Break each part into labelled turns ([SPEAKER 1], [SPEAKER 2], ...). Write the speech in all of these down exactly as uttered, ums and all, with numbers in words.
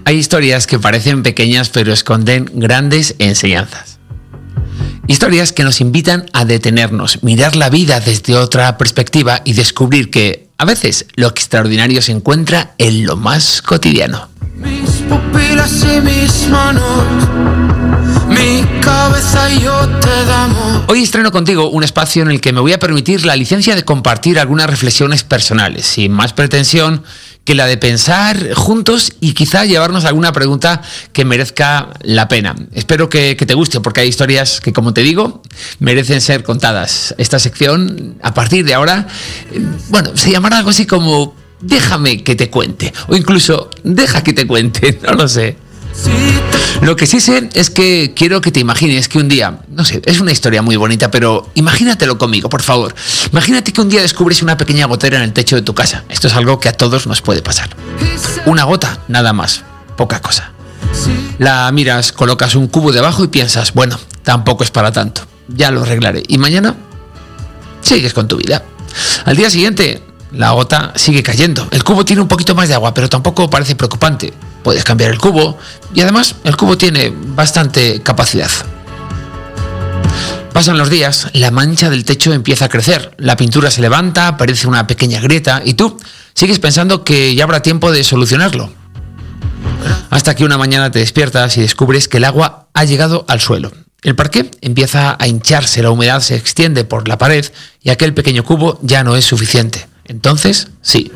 [SPEAKER 1] Hay historias que parecen pequeñas pero esconden grandes enseñanzas. Historias que nos invitan a detenernos, mirar la vida desde otra perspectiva y descubrir que, a veces, lo extraordinario se encuentra en lo más cotidiano.
[SPEAKER 2] Mis pupilas y mis manos, mi cabeza y yo te damos.
[SPEAKER 1] Hoy estreno contigo un espacio en el que me voy a permitir la licencia de compartir algunas reflexiones personales, sin más pretensión que la de pensar juntos y quizá llevarnos a alguna pregunta que merezca la pena. Espero que, que te guste, porque hay historias que, como te digo, merecen ser contadas. Esta sección, a partir de ahora, eh, bueno, se llamará algo así como déjame que te cuente, o incluso deja que te cuente, no lo sé. Lo que sí sé es que quiero que te imagines que un día, no sé, es una historia muy bonita, pero imagínatelo conmigo, por favor. Imagínate que un día descubres una pequeña gotera en el techo de tu casa. Esto es algo que a todos nos puede pasar. Una gota, nada más, poca cosa. La miras, colocas un cubo debajo y piensas, bueno, tampoco es para tanto, ya lo arreglaré. Y mañana sigues con tu vida. Al día siguiente, la gota sigue cayendo. El cubo tiene un poquito más de agua, pero tampoco parece preocupante. Puedes cambiar el cubo y además el cubo tiene bastante capacidad. Pasan los días, la mancha del techo empieza a crecer, la pintura se levanta, aparece una pequeña grieta y tú sigues pensando que ya habrá tiempo de solucionarlo. Hasta que una mañana te despiertas y descubres que el agua ha llegado al suelo. El parqué empieza a hincharse, la humedad se extiende por la pared y aquel pequeño cubo ya no es suficiente. Entonces, sí.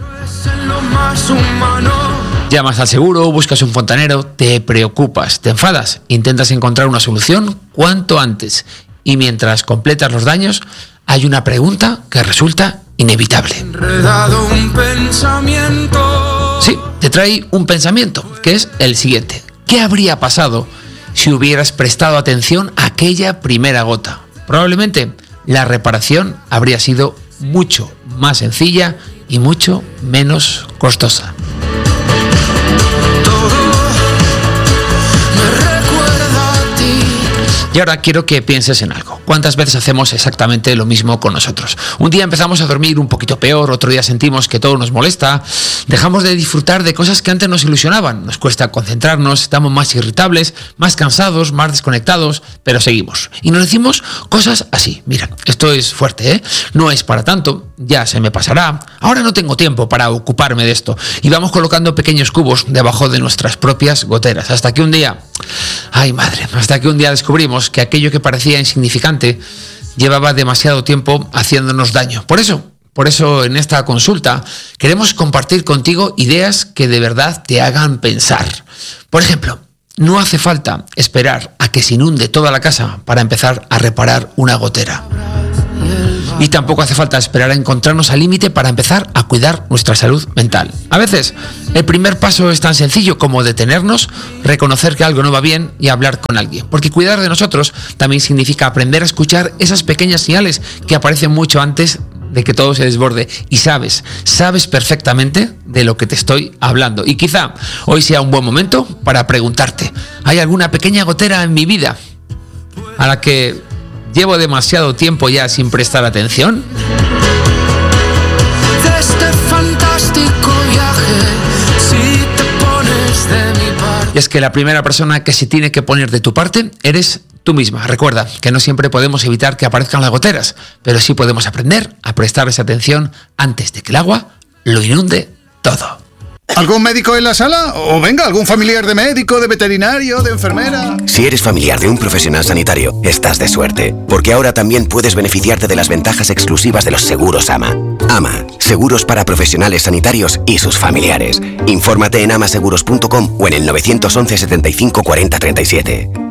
[SPEAKER 1] Llamas al seguro, buscas un fontanero, te preocupas, te enfadas, intentas encontrar una solución cuanto antes. Y mientras completas los daños, hay una pregunta que resulta inevitable. Sí, te trae un pensamiento, que es el siguiente. ¿Qué habría pasado si hubieras prestado atención a aquella primera gota? Probablemente la reparación habría sido mucho más sencilla y mucho menos costosa. Y ahora quiero que pienses en algo. ¿Cuántas veces hacemos exactamente lo mismo con nosotros? Un día empezamos a dormir un poquito peor, otro día sentimos que todo nos molesta, dejamos de disfrutar de cosas que antes nos ilusionaban, nos cuesta concentrarnos, estamos más irritables, más cansados, más desconectados, pero seguimos. Y nos decimos cosas así. Mira, esto es fuerte, ¿eh? No es para tanto, ya se me pasará, ahora no tengo tiempo para ocuparme de esto. Y vamos colocando pequeños cubos debajo de nuestras propias goteras, hasta que un día, ay madre, hasta que un día descubrimos que aquello que parecía insignificante llevaba demasiado tiempo haciéndonos daño. Por eso, por eso en esta consulta queremos compartir contigo ideas que de verdad te hagan pensar. Por ejemplo, no hace falta esperar a que se inunde toda la casa para empezar a reparar una gotera. Y tampoco hace falta esperar a encontrarnos al límite para empezar a cuidar nuestra salud mental. A veces, el primer paso es tan sencillo como detenernos, reconocer que algo no va bien y hablar con alguien. Porque cuidar de nosotros también significa aprender a escuchar esas pequeñas señales que aparecen mucho antes de que todo se desborde. Y sabes, sabes perfectamente de lo que te estoy hablando. Y quizá hoy sea un buen momento para preguntarte, ¿hay alguna pequeña gotera en mi vida a la que llevo demasiado tiempo ya sin prestar atención?
[SPEAKER 2] De este fantástico viaje, si te pones de mi parte.
[SPEAKER 1] Y es que la primera persona que se tiene que poner de tu parte eres tú misma. Recuerda que no siempre podemos evitar que aparezcan las goteras, pero sí podemos aprender a prestarles atención antes de que el agua lo inunde todo.
[SPEAKER 3] ¿Algún médico en la sala? O venga, algún familiar de médico, de veterinario, de enfermera.
[SPEAKER 4] Si eres familiar de un profesional sanitario, estás de suerte, porque ahora también puedes beneficiarte de las ventajas exclusivas de los seguros A M A. A M A, seguros para profesionales sanitarios y sus familiares. Infórmate en amaseguros punto com o en el nueve once setenta y cinco cuarenta treinta y siete.